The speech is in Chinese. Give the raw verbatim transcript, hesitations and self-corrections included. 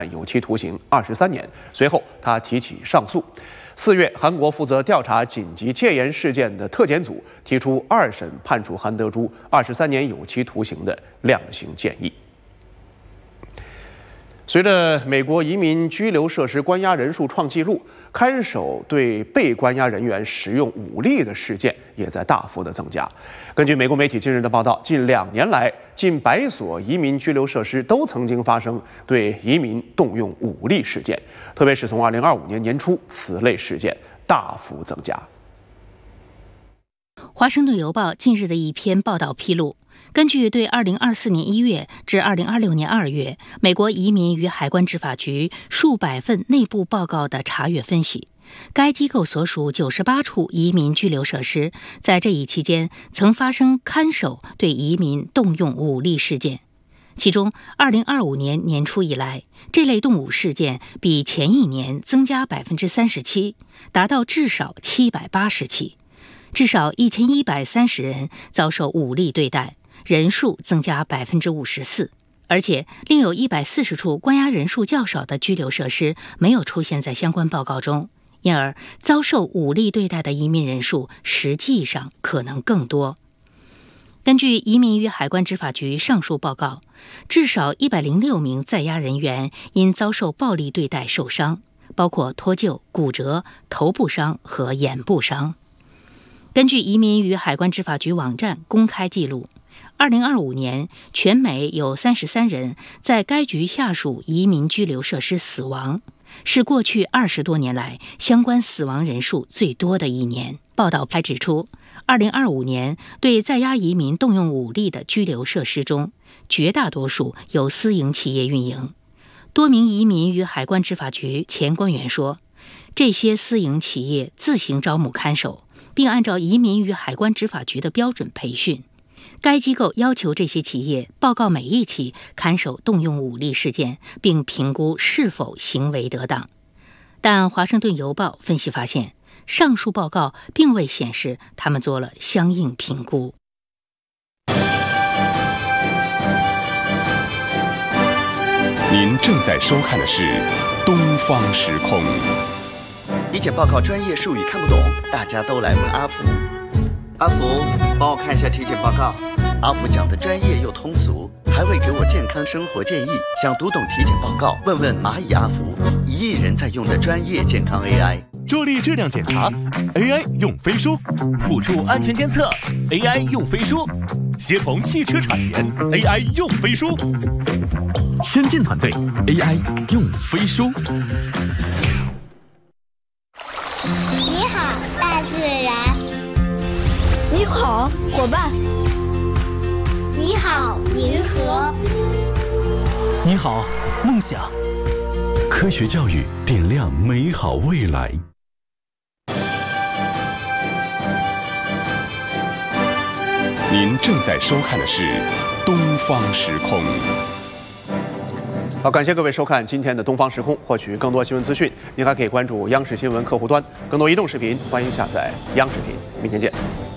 有期徒刑二十三年。随后，他提起上诉。四月，韩国负责调查紧急戒严事件的特检组提出二审判处韩德洙二十三年有期徒刑的量刑建议。随着美国移民拘留设施关押人数创纪录，看守对被关押人员使用武力的事件也在大幅的增加。根据美国媒体近日的报道，近两年来，近百所移民拘留设施都曾经发生对移民动用武力事件，特别是从二零二五年年初，此类事件大幅增加。 华盛顿邮报近日的一篇报道披露，根据对二零二四年一月至二零二六年二月美国移民与海关执法局数百份内部报告的查阅分析，该机构所属九十八处移民拘留设施在这一期间曾发生看守对移民动用武力事件。其中二零二五年年初以来，这类动武事件比前一年增加百分之三十七，达到至少七百八十起。至少一千一百三十人遭受武力对待，人数增加百分之五十四，而且另有一百四十处关押人数较少的拘留设施没有出现在相关报告中，因而遭受武力对待的移民人数实际上可能更多。根据移民与海关执法局上述报告，至少一百零六名在押人员因遭受暴力对待受伤，包括脱臼、骨折、头部伤和眼部伤。根据移民与海关执法局网站公开记录，二零二五年全美有三十三人在该局下属移民拘留设施死亡，是过去二十多年来相关死亡人数最多的一年。报道还指出，二零二五年对在押移民动用武力的拘留设施中，绝大多数由私营企业运营。多名移民与海关执法局前官员说，这些私营企业自行招募看守，并按照移民与海关执法局的标准培训。该机构要求这些企业报告每一起看守动用武力事件，并评估是否行为得当。但《华盛顿邮报》分析发现，上述报告并未显示他们做了相应评估。 您正在收看的是《东方时空》。 体检报告专业术语看不懂，大家都来问阿福。阿福，帮我看一下体检报告。阿福讲的专业又通俗，还会给我健康生活建议。想读懂体检报告，问问蚂蚁阿福，一亿人在用的专业健康 A I。 助力质量检查 ，A I 用飞书； 辅助安全监测 ，A I 用飞书； 协同汽车产研 ，A I 用飞书； 先进团队 A I 用飞书。 你好，大自然。 你好，伙伴。 你好，银河。 你好，梦想。 科学教育点亮美好未来。 您正在收看的是《东方时空》。 好，感谢各位收看今天的《东方时空》。获取更多新闻资讯，您还可以关注央视新闻客户端。更多移动视频，欢迎下载央视频。明天见。